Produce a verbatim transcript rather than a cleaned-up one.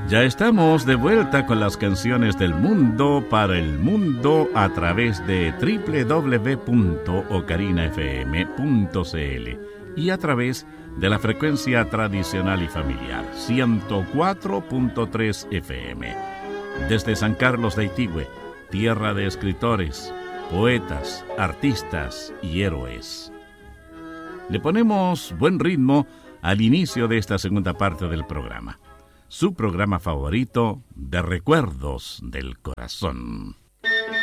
Ya estamos de vuelta con las canciones del mundo para el mundo a través de doble u doble u doble u punto ocarina f m punto c l y a través de la frecuencia tradicional y familiar ciento cuatro punto tres F M. Desde San Carlos de Itigüe, tierra de escritores, poetas, artistas y héroes. Le ponemos buen ritmo al inicio de esta segunda parte del programa. Su programa favorito de recuerdos del corazón.